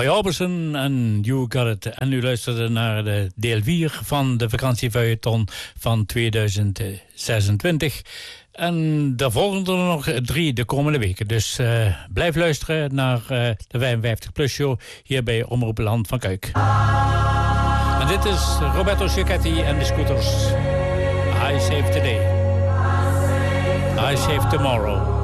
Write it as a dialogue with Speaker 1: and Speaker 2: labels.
Speaker 1: Roy Orbison en You Got It. En u luisterde naar de deel 4 van de vakantiefeuilleton van 2026. En daar volgen er nog 3 de komende weken. Dus blijf luisteren naar de 55 Plus Show hier bij Omroep Land van Kuik. En dit is Roberto Cicchetti en de Scooters. I Save Today. I Save Tomorrow.